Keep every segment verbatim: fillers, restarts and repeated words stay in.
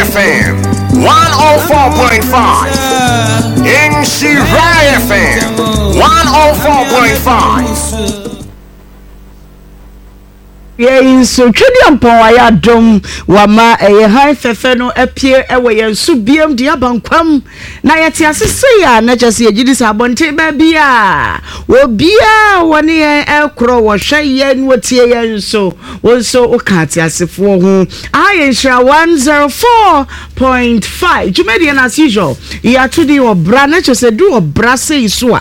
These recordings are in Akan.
F M one oh four point five. Inshirai F M one oh four point five. Yes, so Julian Powaya dom wama eye high fefe no appear ewe yen su biem dia bankwam na yete asese ya na chese yidi sabonte ba bia wo bia woni yen ekro wo hwe yen wotie yen so wo so o ka ati asefo ho ayen shra one oh four point five jumedian as usual ya tudi obra na chese du obra sei so a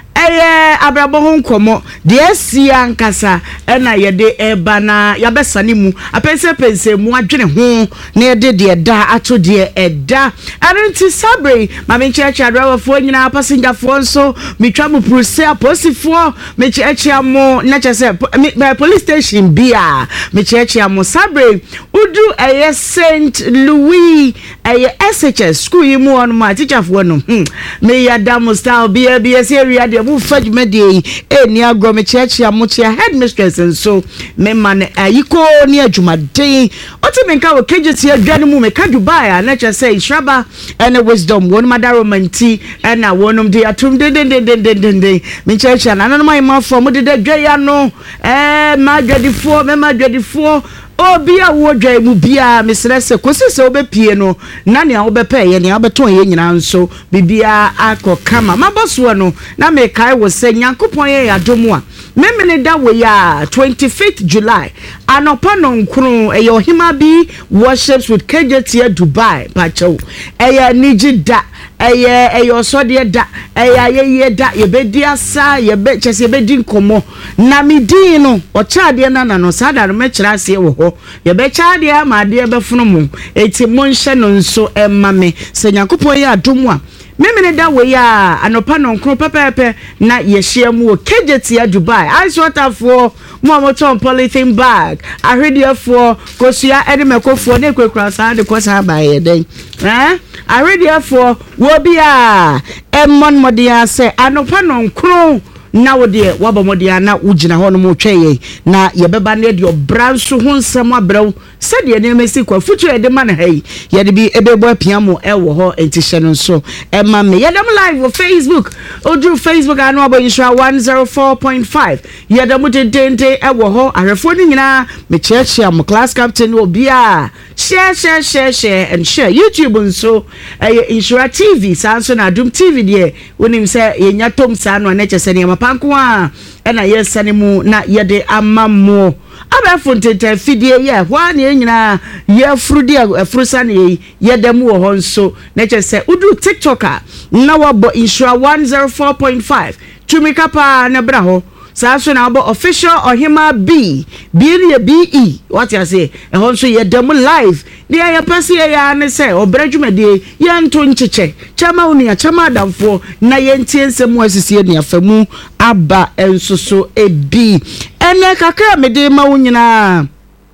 eye abrabo ho nkomo de asia nkasa na yede eba na yabesane mu apense pense mu adwene ho na yede de da ato de eda anti sabre ma me cheche adrawafo nyina passenger fo nso metwa mu pruse aposifo me cheche amo na chese police station bia me cheche amo sabre udu eye Saint Louis eye S H S school yi mu on ma teacher fo no me yada mo style bia bia se area de mu fajme de e ni agro me cheche amo che headmistress nso me man ayiko ni adwumaden oti me nka wo kejeti adwane mu me ka Dubai na che say shraba and wisdom won madaromanti and na wonum de atum de de de de de de me cheche na na my ma for mu de de dwa no eh ma dwadifo me ma dwadifo obi a wo dwa mu bia mesrese kosese obepie no na ne a obepe ye ne abeton ye nyina nso bibia akokama maboso no na me kai wo se nyankopon ye yadomu a memene da we ya twenty-fifth July anopa no nkru e yo hima bi worships with K J T Dubai pacho e ya niji da eye eyo so de da eya ye da ye bedi asa ye be chese bedi nkomo na midin no o chaade na na no sada no mekira ase wo ho ye be chaade ma de be funu mu eti monhye no nso emma me se Yakopon ye adom a memene da we ya anopa no nkro pepepe na ye hia mu o K J T Dubai ice water for mo mo ton polythene bag ahwedia for kosua edemekofo na ekwekura sa de kosa ba ye den eh ahwedia for wo bia emmon modia se anopa no nkro na wo de waba modia na ugina ho no mo tweye na ye beba na de obranso ho nsem abraw se de ne mesi kwa futu e de man hai ye de bi ebebo apiamo e wo ho entihye no so e ma me ye dem live on Facebook odu Facebook anu abo insha one oh four point five ye dem tentente e wo ho ahwefo ni nyina me cheche am class captain obi a share share share share and share YouTube nso e insha T V sanso na Adum T V de wonim se ye nyatom sa no na chese ne panko a na yesane mu na yede amammo abafo ntete fidie ye hwa na nyina ye frudi afrusa na ye yede mu ho nso na chese udu TikToker na wabo insura one oh four point five tumika pa na bra ho Saso na abo official Ohima B B B E what you say e ho nso ye dem live dia ya pese ya ne se obradwumade ye nto ncheche chama uni ya chama adamfo na ye ntie nsem asisi ne afamu aba ensoso ebi ene kakra mede ma wunyina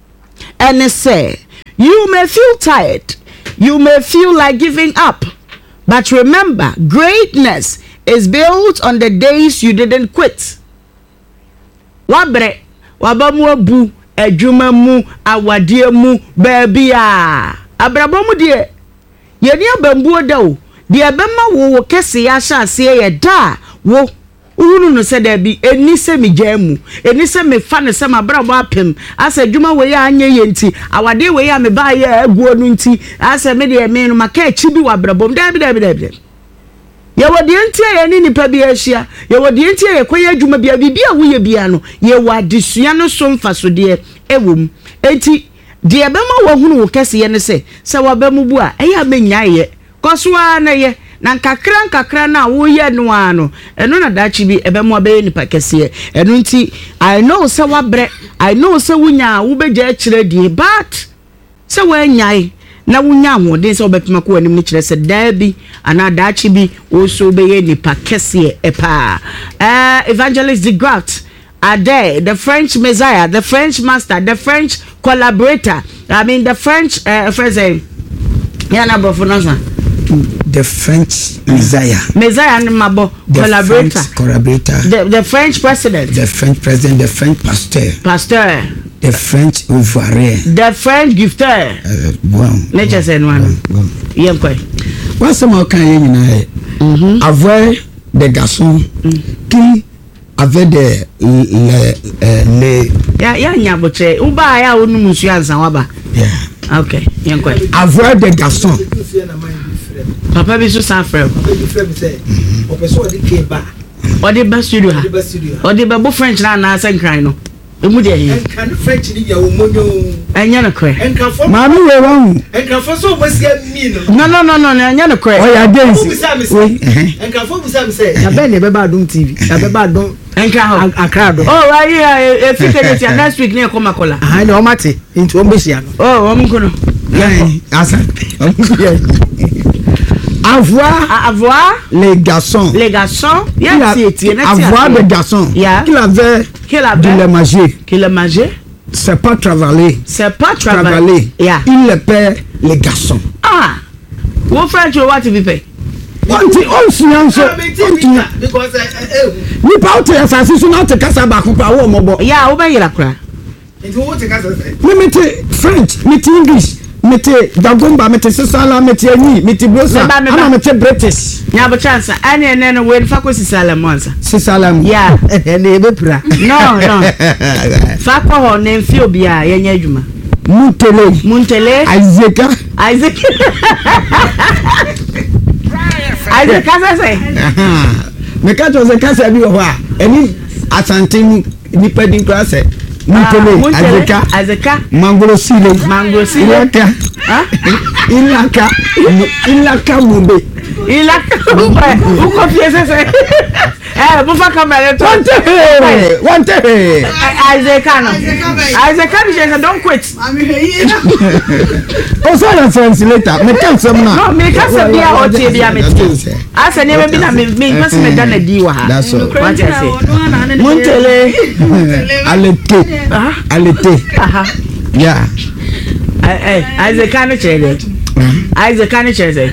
ene say you may feel tired, you may feel like giving up, but remember greatness is built on the days you didn't quit. Wabre wabamu abu adwuma mu awade mu baabi a abrabo mu de ye ni abambuo da o de bema wo wo kese ya sha ase ye da wo uhunu no se da bi eni se mi jamu eni se me fa ne se mabrabo apem asa adwuma we ya anye ye nti awade we ya me ba ye aguo no nti asa me de me no maka chi bi wabrabo da bi da bi da bi ye wodi entie ye ni nipa bi ahia ye wodi entie ye kwaya adwuma bia bibia wo ye bia no ye wadesua no so mfaso de ewom enti de ebema wo hunu wo kese ye ne se se wabamu bu a eya menya ye kosoa na ye na nkakra nkakra na wo ye no ano eno na dachi bi ebemu abe nipa kese eno nti I know se wabre I know se wunya wo beja akire die but se wanyai na wunya ahode se obepema ko anim ni kire se dabi ana dachi bi wo so beye nipa kese epa eh Evangelist de Groot Ade, the French Messiah, the French Master, the French collaborator. I mean the French uh friend yeah na bofonasa the French Messiah. Messiah and Mabo collaborator. Collaborator. The the French president. The French president, the French pastor. Pastor. the French ouvrier. The French gifter. Uh, bon. Nature said one. Yem quoi. What's some kind of you avoir des garçons qui avaient des les les. Ya ya nyaboche. Uba ya onu musu ansa waba. Yeah. Okay. Yem quoi. Avoir des garçons. Papa bi so san frère. Papa bi frère bi say. O person o di ke ba. O di ba studio ha. O di ba bo French na na san cry no. Emu de yi. Enkan French ni ya wo monyo. Enya no kre. Enkan fo. Mami we wan. Enkan fo so mo sia mi no. No no no no, enya no kre. Oh ya dance. Enkan fo bi sa mi say. Ya be ne be ba Adom T V. Ya be ba Adom Enka ho. Accra do. Oh, right here, if you can get next week near Comacola. Ah, no mate. Into Ombesia. Oh, I'm gonna. Yeah, asa. Avoir avoir les garçons. Les garçons. Yeah, c'est avoir des garçons. Yeah. Qu'il avait qu'il avait de les manger. Qu'il a mangé. C'est pas travailler. C'est pas travailler. Travailler. Yeah. Il les paie les garçons. Ah. What French or what to be paid? One thing, all science. Because eh ni pa o te asase so na o te kasa ba ko pa wo mo bo. Yeah, o ba yira kura. Nti wo te kasa say. Me me te French, me te English, me te Dagomba, me te Sisala, me te Ani, me te Brosa, ana me te British. Nya bo chance. Ani ene no we fa ko Sisala monsa. Sisala. Yeah. Ene be pra. No, no. Fa ko ho ne mfi obi a yenya adwuma. Muntele. Muntele. Isaac. Isaac. Isaac kasa say. Me ka to se kasa bi ho a. Eni asante ni pedi kra se. Muntele. Isaac. Isaac. Mangoro sile. Mangoro sile. Ilaka. Ah? Ilaka. Ilaka mumbe. Ilaka mumbe. Uko fiese se. Eh, bufa kamera to. Wante. Wante. Isaac no. Isaac no say don't quit. O so na translator. Me can some na. No, me can say bia o tie bia me tie. Asa ne be na me me pass me da na di wa ha. That's all. What I say? Muntele. Alete. Ah. Alete. Aha. Yeah. Eh eh, Isaac no chere. Isaac no chere.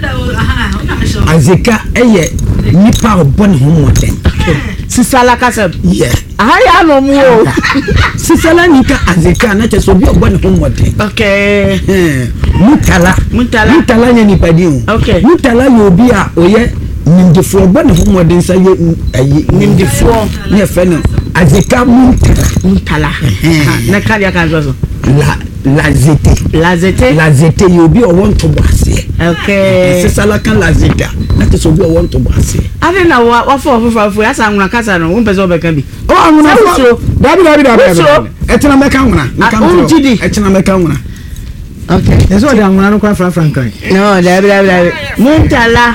Azeka eye nipa obon ho moden. Sisala kasem. Yeah. Aha ya no mu o. Sisala nika azeka na che so bi obon ho moden. Okay. Eh. Mutala. Mutala. Mutala nya nipa di o. Okay. Mutala yo bi a oye nimdefo obon ho moden sa ye ayi nimdefo ne fe no azeka mutala. Mutala. Na kali aka zo. La la zete. La zete. La zete yo bi o want to boase. Okay. Sisala kan la zeta. Na te so bi o want to boase. Ade na wa wa fo fo fo asa nwuna kasa no wo mpese obeka bi. Oh nwuna fo. Dabi dabi dabi. Etina meka nwuna. Meka nwuna. Etina meka nwuna. Okay. Eso de nwuna no kwa fra frankan. No, dabi dabi dabi. Muntala.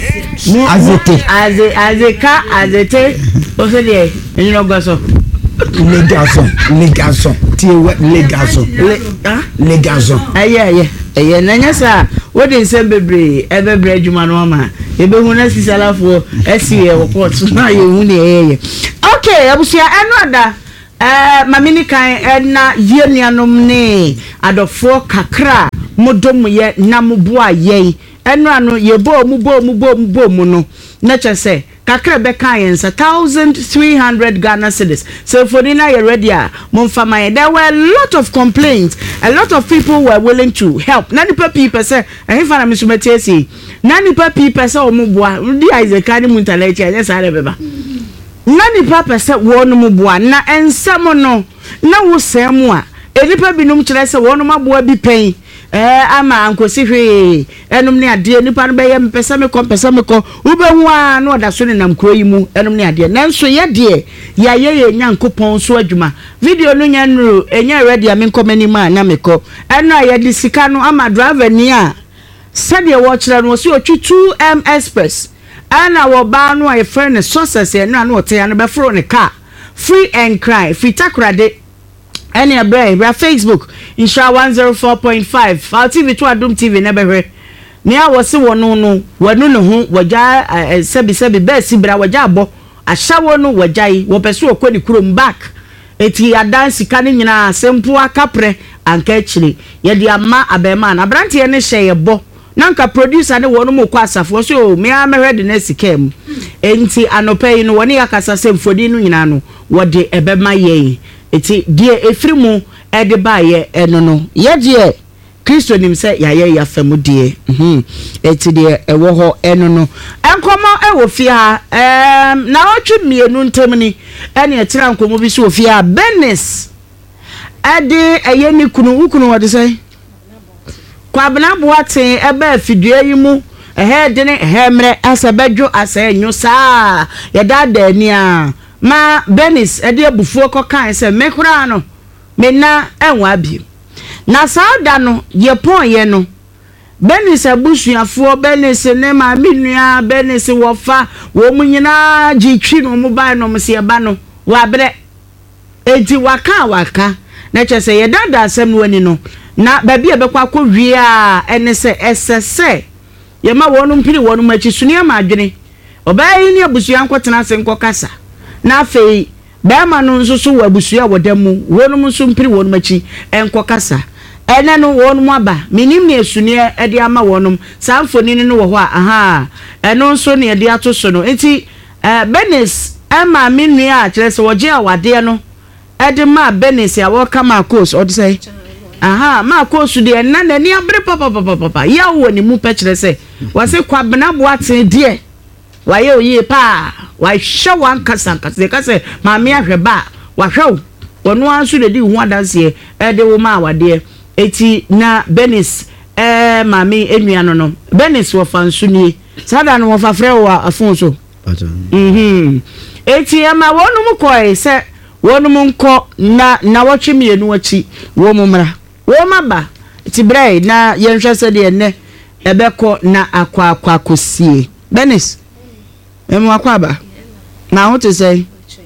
Azete. Aze azeka azete. O se de eni no gbaso. Les garçons, les garçons, tu es les garçons, les garçons. Aye aye, aye. Nanya sa, what is a bebre, a bebre jumanoma. Ebe huna sisala fo, esi e report. Na ye huni eye. Okay, abusia enwada. Eh, mamini kan na yenianom ne adofo kakra modom ye na muboa ye. Enwa no ye bo mu bo mu bo mu bo mu no. Na chese kakra be kan yen one thousand three hundred Ghana cedis. So for dinner you ready ah monfama there were a lot of complaints. A lot of people were willing to help. Nani pa people say eh fa na misumete si. Nani pa people say o mu boa. Di Isaac ani muntala echi anya sa beba. Nani pa person wo no mu boa na ensem no na wo sem a enipa binum kire se wo no maboa bi pen. Eh ama ankosi hwe enum ne ade nipa no be ye mpesa me ko mpesa me ko ubehu a na oda so ne nam kro yi mu enum ne ade nanso ye de ya ye ye nyankopon so adwuma video no nya nru enya ready am nkomani ma na me ko eno a ye de sika no ama driver ni a sade wo kire no so otwi two M express ana wo ba no a friend success e no na wo te ya no be fro ne car free and cry free takrade any abray bra Facebook insha one oh four point five F T V to Adom T V never hwe me a wo se wono no wanu ne ho waja sebi sebi be si bra waja abo ahya wono wajai wo pese okodi krom back eti adansi ka ne nyina sempo akapre anka akire ye de ama abema na brante ne hye ye bo nanka producer ne wono mo kwa asafo so me a me ready na sikem enti anopai no woni akasa semfodi no nyina no wo de ebema ye eti die efrimu ɛde ba ye eno no ye de Kristo nim se ya ye ya famudie mhm eti de ewo ho eno no enkomo ewo fia em na otwe mienu ntem ni ene etira nkomo bi so fia Benis ade eye ni kunu ukunu wode sai kwabena boate ebe afidue yi mu ehe de ne ehe mre asabadwo asanyo saa ye dada ni a ma Benis ade abufuo kokan se mekura no mena enwa abi na saada no ye pon ye no Benis abusuafo Benis ne ma minua Benis wofa wo munyina gitwi no mo ba no mo se ba no wa bre enti waka waka na chese ye dada asem wani no na baby ebekwa akɔwie a ene se esese ye ma wonu mpiri wonu machi sunia ma adwene obayi ni abusua nkotena se nkokasa na afei bema no nso so wabusua wodamu wonu nso mpiri wonu machi enkokasa ene no wonu mu aba minim ne sunia ede ama wonu samfoni ni no wo ho a aha eno nso ne ede ato so no enti eh Benis ema minua a kire se woje awade no ede ma Benis ya wo kama course odi say aha ma course de na na ni abre papa papa papa ya wo ni mu pe kire se wase kwabena boate de wa ye oyi pa wa hwe wan kasa kasa de kasa ma me ahwe ba wa hwe wonu anso de di hu adanse ede wo ma awade eti na Benis eh mami enua no no Benis wo fansu ni sada no wo fa frɛ wo afonso mhm eti ama wonu mu koi se wonu mu nko na na wotwe mienu achi wo mu mra wo maba eti brei na yenhwe se de ne ebeko na akwa akwa kosie Benis emu akwa ba na ho te sei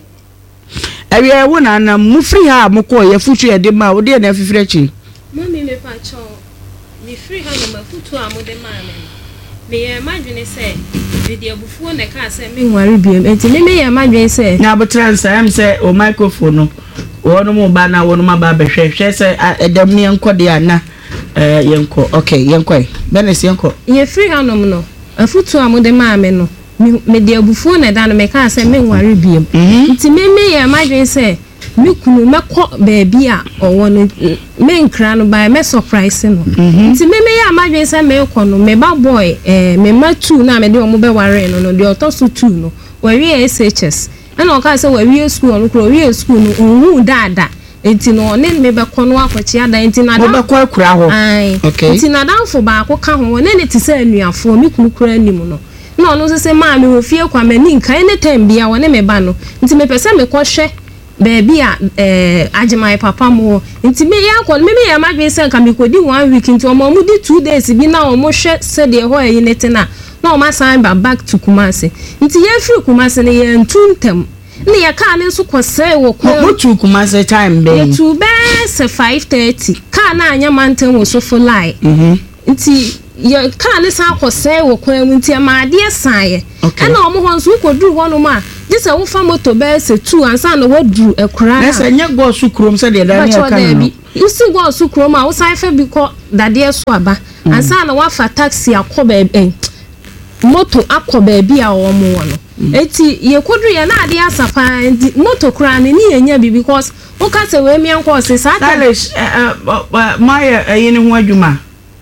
ewe wo na na mu free ha mu ko ye futu ye de ma wo de na fifire chi mami me pa cho mi free ha no ma futu amode ma me me ye madwene se video bufuo ne ka se me nware biem enti me me ye madwene se na botransa am se o microphone no wono mu ba na wono ma ba behwe hwe se edam ne enko de ana eh yenko okay yenko Benis yenko ye free ha no no afutu amode ma me no me de bufuo ne da no me ka se me nware biem enti me me ye madwene se me kunu mekọ baby a owo no me nkra no by me surprise no nti me me ya madwen se me kọ no me ba boy eh me ma two na me de omo be ware no no de otoso two no we wie S H S na o ka se we wie school no kro wie school no onhu dada enti no ne me be kọ no akwachi ada enti na da be kọ akura ho okay enti na danfo ba akọ ho ne ne ti se anuafo me kunu kura anim no na ono se se ma me ho fie kwa me ni nkan ne time bia wo ne me ba no nti me pese me kọ hwe baby a eh ajimai papa mo nti me ya kwon me me ya madwe se nka me kodi one week nti omo mu di two days bi na omo hwe se de ho ayi nete na na omo san ba back to Kumasi nti ye free Kumasi ne ye ntuntem ne ye ka ne so kwose wo ko mo tu Kumasi time be ye tu be se five thirty ka na anya manten wo so full lie mhm nti ye ka ne san kwose wo ko nti ma ade san ye na omo ho nso kodu ho no ma this a wo fa moto be se two ansa na wadru ekura na se nya go su krom se de da ne aka no you see go su krom a wo sai fa bi ko dade so aba ansa na wa fa taxi akoba eh moto akoba bi a wo mo wo no eti ye kodru ye na ade asapa moto kura ne ni enya bi because wo ka se we mi anko se sa ta my yin ho adwuma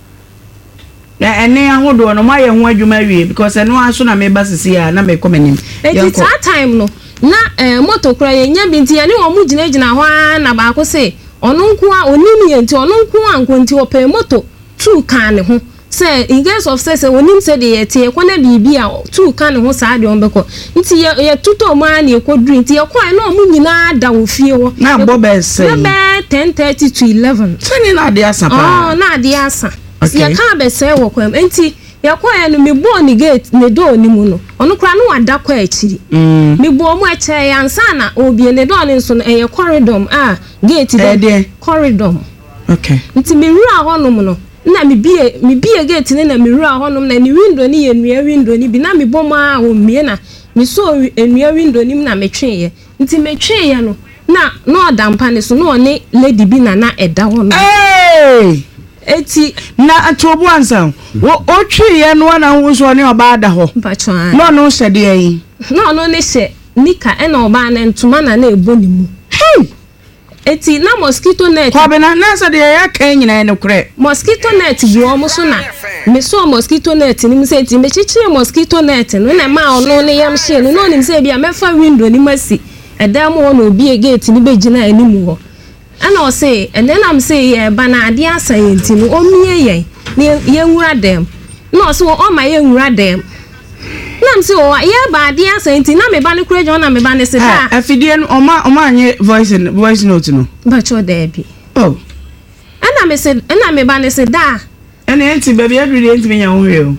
na ene ahodo no my ho adwuma wie because eno aso na me ba sisi ya na me komenim eti that time no na eh moto kura ye nya bi nti ye ne wo mu gina gina ho na ba ko se onu nko a onim ye nti onu nko a nko nti ope moto two kan ne ho say in case of say say onim say de ye tie ko na bibi a two kan ne ho sa de on beko nti ye ye tuto ma na ye ko dru nti ye ko na omu nyina da wo fie wo na bobe say na be ten thirty to eleven tani na de asa pa oh na de asa ye ka be say wo kwam nti ye ko ye no me bo ni gate ne do ni mu no onu kra no wada kwa akiri me bo mu eche ya nsa na obi ne do ni nso no ye corridor ah gate de corridor okay nti me wura honom no na me bie me bie gate ne na me wura honom na ni window ni ye nua window ni bi na me bom a o mie na me so enua window ni na me twen ye nti me twen ye no na no dampa ne so no ne lady bi na na eda ho no eh eti na atobu ansan wo otwi ye no na hu so ne oba da ho mpatwa no no se de yi no no ne se nika e na oba na ntuma na na ebo ni mu hey eti na mosquito net kwabena na so de ya kan nyina ne korɛ mosquito net bi o mo so na me so mosquito net ni me say ti me chichire mosquito net no na ma ono ne yam hye no no ni me say bia me fa window ni masi ɛda mo no obi gate ni begina animu ho ana o say and then am say ye bana ade asayenti no o mie yen ne ye nwura dem no so o ma ye nwura dem nam say o ye ba ade asayenti na me ba ne kura na me ba ne se da afidie no oma oma anye voice voice note no ba cho da bi oh ana me se ana me ba ne se da ana enti baby aduri enti me nya ho hwe o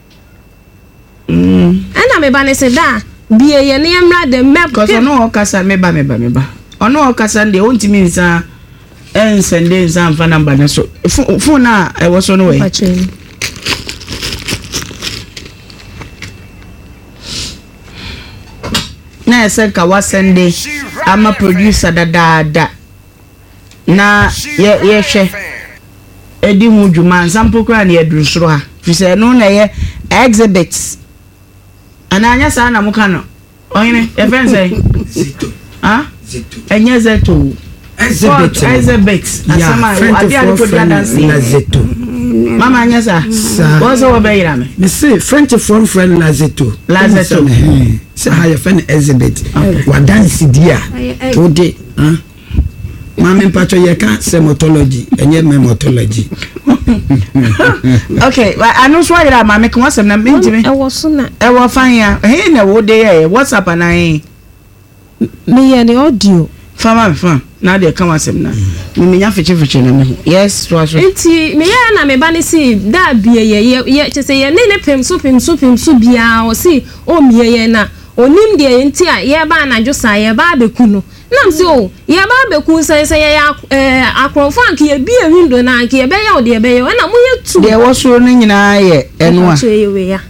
mm ana me ba ne se da bie ye ne yamra de me cause no o kasa me ba me ba me ba ono o kasa de o ntimi nsa en sende nsa mfa number ne so phone na e wo so no we na ese ka wa sende ama producer da da da na ye ye hwe edi hu dwuma nsampo kra na ye duru soro ha fi se no na ye exhibits ana anya sa na muka no oyine e fen say ah zeto enye zeto exhibit exhibit asama ade ade ko dia dance na zeto mama anya sa wo so wo be yira me me say french phone friend la zeto la zeto say how your friend exhibit wa dance dia o de ah mama mpacho ye ka semotology enye memotology okay I know so yira mama ko wasem na mentimi e wo so na e wo fan ya he na wo de ye WhatsApp na he me ye ne audio fama fam na de kan wasem na me nya fiche fiche na me yes so so enti me ya na me ba ne si da bie ye ye che se ye ne ne pem so pem so pem so bia o si o mie ye na onim de enti a ye ba na dwosa ye ba beku no nam si o ye ba beku se se ye eh akronfo anke ye bie window na anke ye be ye o de be ye na mo ye tu de wo so no nyina ye eno a so ye we ya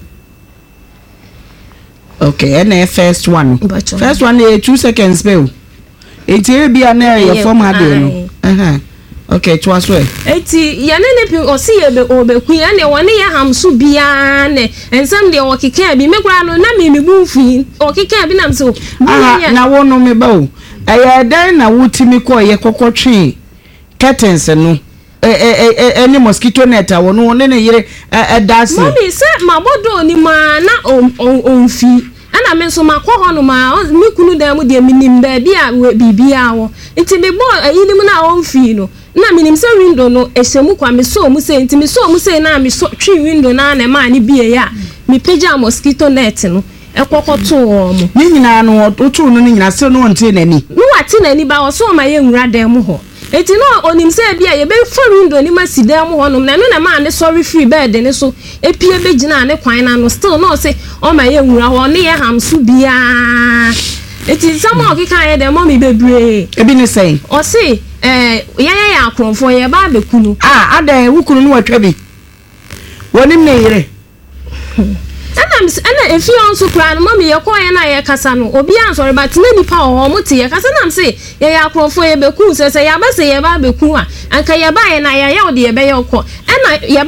okay and the first one first one is two seconds bill it will be an area for my day uh-huh okay to us way eti ya ne ne pi o si ye be o be ku ya ne woni ye hamsu bia ne ensam de o keka bi me kura no na me me bunfi o keka bi nam so ah na wo no me ba o eh dan na wutimi ko ye kokotwe curtains no eh eh eh any mosquito net a wo no ne ne yire eh dasi mami se mabodo ni ma na on fi ana me so makọ ho no ma mi kunu da mu de minim ba bia bibia wo nti me bo ayinim na on fi no na minim se window no ehyemu kwa me so mu se nti me so mu se na me so twi window na na ma ni bie ya me pagya mosquito net no ekokoto wo mo ni nyina no otu no ni nyina se no onte nani no wate nani ba wo so ma ye nwura dem ho eti no onim se bia ye be fa window ni masidam ho no na no na ma ne sorry free bed ne so epie be gina ne kwan na no still no se o ma ye nwura ho ne ye hamsu bia eti samo okika ye dem mommy bebre ebi ne say o se eh ye ye ya akronfo ye ba be kunu ah adan wukunu no watwa bi wonim ne yire ana ana efi on so kra no mami ye ko ye na ye kasa no obi ansori but na nipa o mo te ye kasa nam se ye ya akrofo ye be ku se se ya ba se ye ba be ku a anka ye ba ye na ye ye o de ye be ye ko ana